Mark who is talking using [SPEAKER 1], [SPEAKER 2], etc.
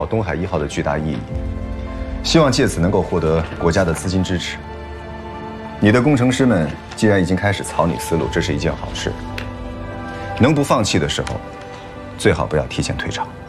[SPEAKER 1] 东海1号的巨大意义，希望借此能够获得国家的资金支持。你的工程师们既然已经开始草拟思路，这是一件好事。能不放弃的时候，最好不要提前退场。